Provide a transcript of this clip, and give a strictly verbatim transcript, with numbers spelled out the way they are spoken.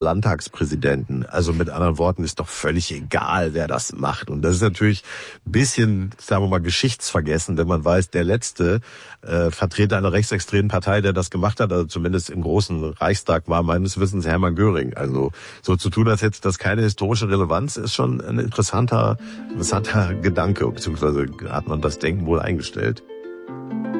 Landtagspräsidenten. Also mit anderen Worten, ist doch völlig egal, wer das macht. Und das ist natürlich ein bisschen, sagen wir mal, geschichtsvergessen, wenn man weiß, der letzte äh, Vertreter einer rechtsextremen Partei, der das gemacht hat, also zumindest im großen Reichstag, war meines Wissens Hermann Göring. Also so zu tun, als hätte das keine historische Relevanz, ist schon ein interessanter, interessanter Gedanke, beziehungsweise hat man das Denken wohl eingestellt.